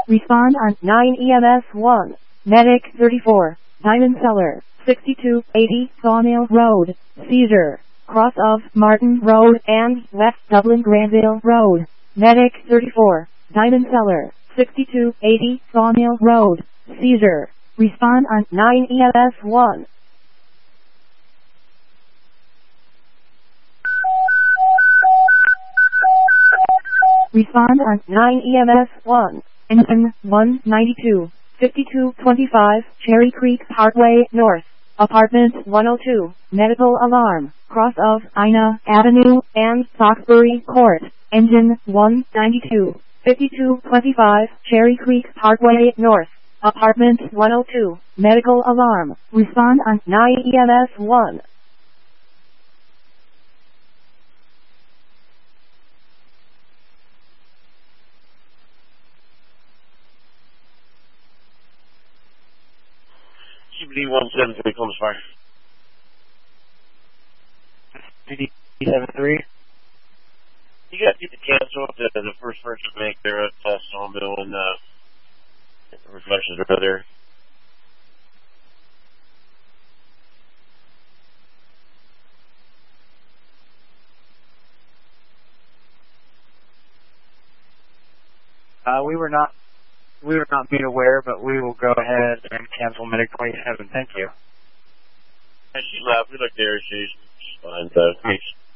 Respond on 9 EMS 1. Medic 34. Diamond Cellar. 6280 Sawmill Road. Seizure. Cross of Martin Road and West Dublin Granville Road. Medic 34. Diamond Cellar. 6280 Sawmill Road. Seizure. Respond on 9 EMS 1. Respond on 9 EMS 1. Engine 192. 5225 Cherry Creek Parkway North. Apartment 102. Medical alarm. Cross of Ina Avenue and Foxbury Court. Engine 192. 5225 Cherry Creek Parkway North. Apartment 102. Medical alarm. Respond on 9 EMS 1. CBD 173 Columbus Fire. CBD 73. You guys get to cancel the first person to make their test on bill and reflections are there. We were not made aware, but we will go ahead and cancel Medic 27. Thank you. And she left. We looked there. She's fine. So.